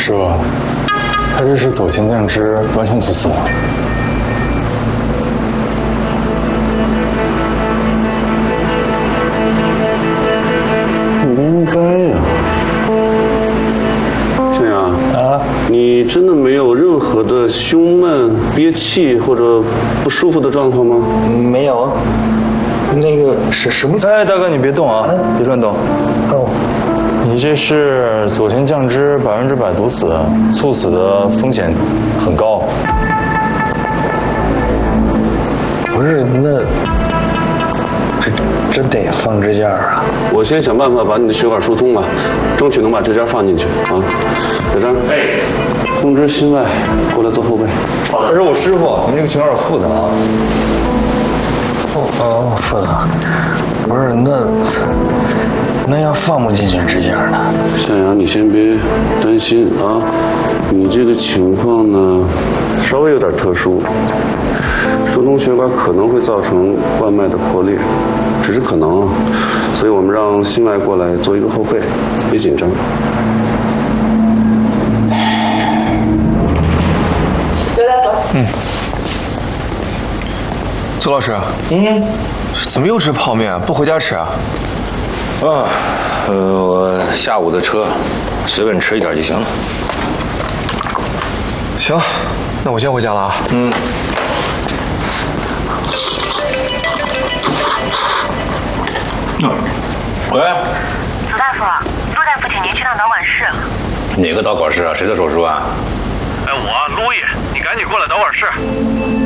师傅，他这是左前降肢完全猝死了。 不应该呀。沈阳啊，你真的没有任何的胸闷、憋气或者不舒服的状况吗？ 没有。那个是什么？ 哎，大哥，你别动啊，别乱动。 哦。 你这是左前降肢100%堵死，猝死的风险很高。 不是，那这得放支架啊！ 我先想办法把你的血管疏通吧，争取能把支架放进去啊。小张，通知心外过来做后备。 这是我师傅，您这个情况有点复杂啊。 复杂。不是，那要放不进去支架呢？ 向阳，你先别担心啊，你这个情况呢，稍微有点特殊，疏通血管可能会造成冠脉的破裂，只是可能啊，所以我们让心外过来做一个后备，别紧张。 刘大夫。 苏老师，怎么又吃泡面？不回家吃啊？ 我下午的车，随便吃一点就行了。 行，那我先回家了啊。 喂， 苏大夫，陆大夫请您去趟导管室。 哪个导管室啊？谁的手术啊？ 我路易，你赶紧过来导管室。